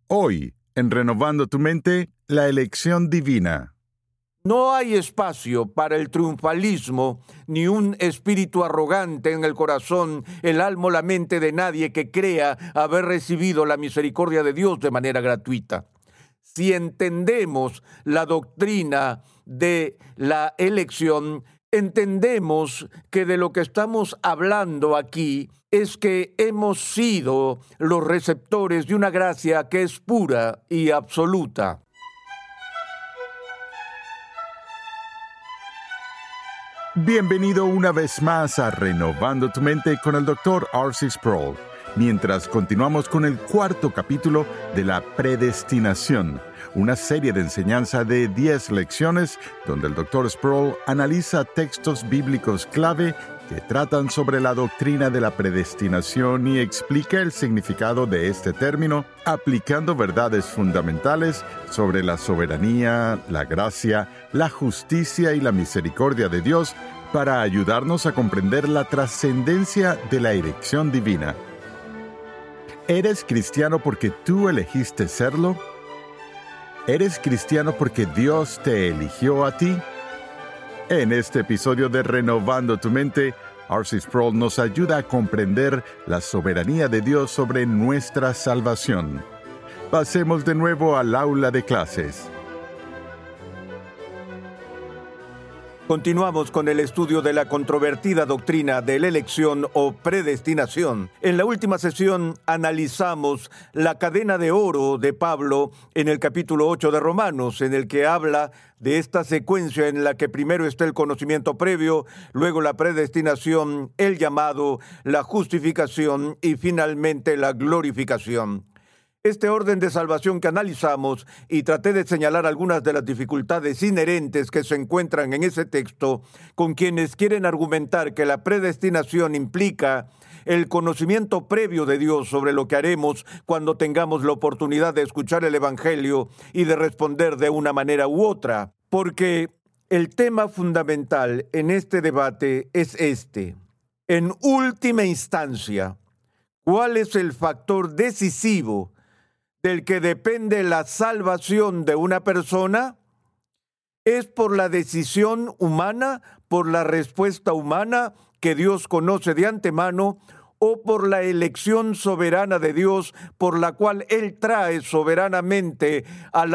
Hoy, en Renovando tu Mente, la elección divina. No hay espacio para el triunfalismo ni un espíritu arrogante en el corazón, el alma o la mente de nadie que crea haber recibido la misericordia de Dios de manera gratuita. Si entendemos la doctrina de la elección, entendemos que de lo que estamos hablando aquí es que hemos sido los receptores de una gracia que es pura y absoluta. Bienvenido una vez más a Renovando tu Mente con el Dr. R.C. Sproul, mientras continuamos con el cuarto capítulo de la predestinación, una serie de enseñanza de 10 lecciones donde el Dr. Sproul analiza textos bíblicos clave que tratan sobre la doctrina de la predestinación y explica el significado de este término, aplicando verdades fundamentales sobre la soberanía, la gracia, la justicia y la misericordia de Dios para ayudarnos a comprender la trascendencia de la elección divina. ¿Eres cristiano porque tú elegiste serlo? ¿Eres cristiano porque Dios te eligió a ti? En este episodio de Renovando tu Mente, R.C. Sproul nos ayuda a comprender la soberanía de Dios sobre nuestra salvación. Pasemos de nuevo al aula de clases. Continuamos con el estudio de la controvertida doctrina de la elección o predestinación. En la última sesión analizamos la cadena de oro de Pablo en el capítulo 8 de Romanos, en el que habla de esta secuencia en la que primero está el conocimiento previo, luego la predestinación, el llamado, la justificación y finalmente la glorificación. Este orden de salvación que analizamos, y traté de señalar algunas de las dificultades inherentes que se encuentran en ese texto, con quienes quieren argumentar que la predestinación implica el conocimiento previo de Dios sobre lo que haremos cuando tengamos la oportunidad de escuchar el Evangelio y de responder de una manera u otra, porque el tema fundamental en este debate es este. En última instancia, ¿cuál es el factor decisivo del que depende la salvación de una persona? ¿Es por la decisión humana, por la respuesta humana que Dios conoce de antemano, o por la elección soberana de Dios por la cual Él trae soberanamente a